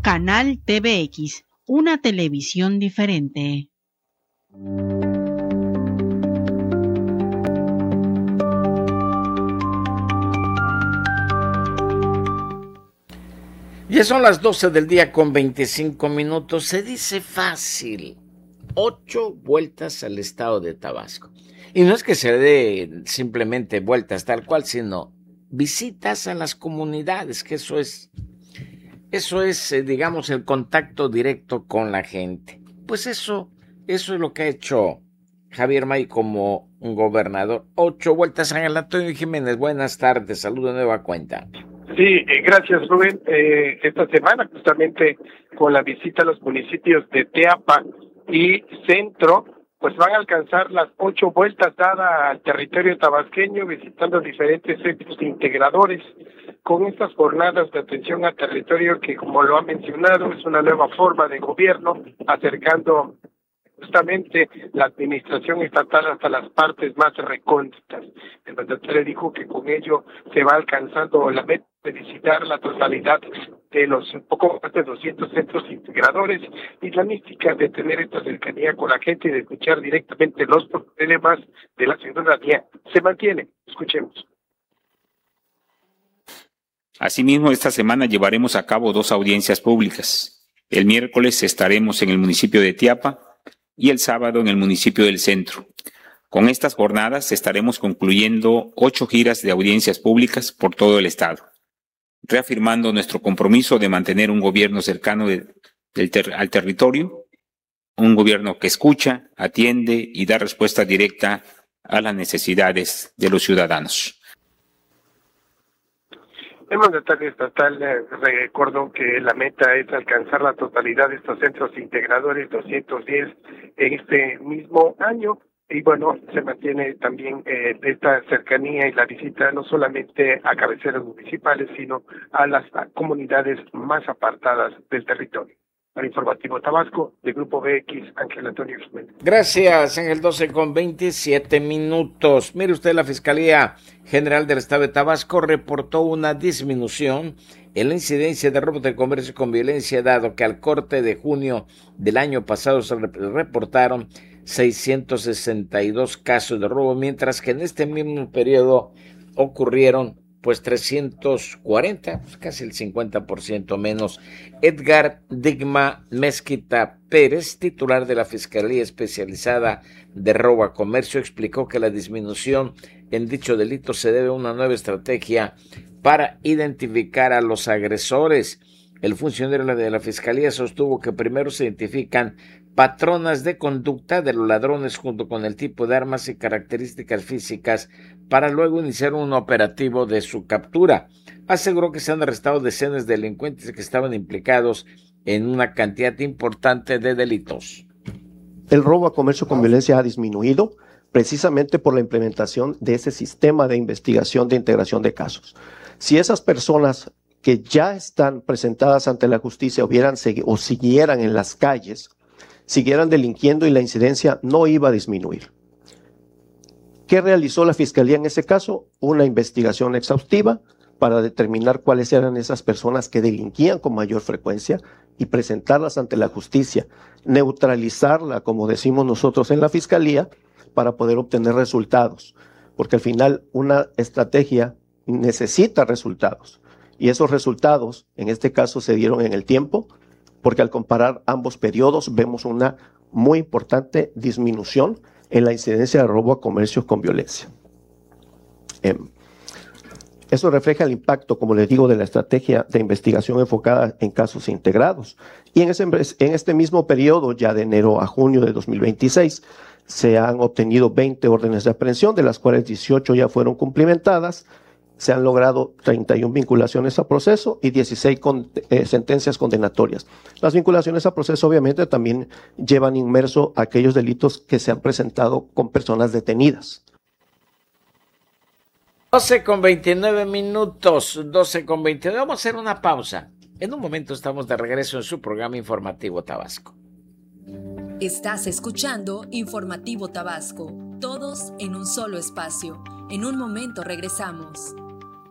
Canal TVX, una televisión diferente. Ya son las 12 del día con 25 minutos. Se dice fácil. 8 vueltas al estado de Tabasco. Y no es que se dé simplemente vueltas tal cual, sino visitas a las comunidades, que eso es, digamos, el contacto directo con la gente. Pues eso es lo que ha hecho Javier May como un gobernador. 8 vueltas. Ángel Antonio Jiménez, buenas tardes, saludo de nueva cuenta. Sí, gracias, Rubén. Esta semana, justamente con la visita a los municipios de Teapa y Centro, pues van a alcanzar las 8 vueltas dadas al territorio tabasqueño, visitando diferentes centros integradores, con estas jornadas de atención al territorio que, como lo ha mencionado, es una nueva forma de gobierno, acercando justamente la administración estatal hasta las partes más recónditas. El mandatario dijo que con ello se va alcanzando la meta de visitar la totalidad de los poco más de 200 centros integradores, y la mística de tener esta cercanía con la gente y de escuchar directamente los problemas de la ciudadanía se mantiene. Escuchemos. Asimismo, esta semana llevaremos a cabo 2 audiencias públicas. El miércoles estaremos en el municipio de Teapa y el sábado en el municipio del Centro. Con estas jornadas estaremos concluyendo 8 giras de audiencias públicas por todo el estado, reafirmando nuestro compromiso de mantener un gobierno cercano al territorio, un gobierno que escucha, atiende y da respuesta directa a las necesidades de los ciudadanos. El mandatario estatal recordó que la meta es alcanzar la totalidad de estos centros integradores, 210 en este mismo año, y bueno, se mantiene también esta cercanía y la visita no solamente a cabeceras municipales, sino a las comunidades más apartadas del territorio. Para Informativo Tabasco, de Grupo BX, Ángel Antonio Jiménez. Gracias, Ángel. 12 con 27 minutos. Mire usted, la Fiscalía General del Estado de Tabasco reportó una disminución en la incidencia de robos de comercio con violencia, dado que al corte de junio del año pasado se reportaron 662 casos de robo, mientras que en este mismo periodo ocurrieron 340, casi el 50% menos. Edgar Digma Mezquita Pérez, titular de la Fiscalía Especializada de Robo a Comercio, explicó que la disminución en dicho delito se debe a una nueva estrategia para identificar a los agresores. El funcionario de la Fiscalía sostuvo que primero se identifican patronas de conducta de los ladrones junto con el tipo de armas y características físicas para luego iniciar un operativo de su captura. Aseguró que se han arrestado decenas de delincuentes que estaban implicados en una cantidad importante de delitos. El robo a comercio con violencia ha disminuido precisamente por la implementación de ese sistema de investigación de integración de casos. Si esas personas que ya están presentadas ante la justicia o siguieran en las calles, siguieran delinquiendo y la incidencia no iba a disminuir. ¿Qué realizó la Fiscalía en ese caso? Una investigación exhaustiva para determinar cuáles eran esas personas que delinquían con mayor frecuencia y presentarlas ante la justicia, neutralizarla, como decimos nosotros en la Fiscalía, para poder obtener resultados. Porque al final una estrategia necesita resultados. Y esos resultados, en este caso, se dieron en el tiempo, porque al comparar ambos periodos vemos una muy importante disminución en la incidencia de robo a comercios con violencia. Eso refleja el impacto, como les digo, de la estrategia de investigación enfocada en casos integrados. Y en este mismo periodo, ya de enero a junio de 2026, se han obtenido 20 órdenes de aprehensión, de las cuales 18 ya fueron cumplimentadas. Se han logrado 31 vinculaciones a proceso y 16 sentencias condenatorias. Las vinculaciones a proceso obviamente también llevan inmerso aquellos delitos que se han presentado con personas detenidas. 12 con 29 minutos, 12 con 29. Vamos a hacer una pausa. En un momento estamos de regreso en su programa Informativo Tabasco. Estás escuchando Informativo Tabasco, todos en un solo espacio. En un momento regresamos.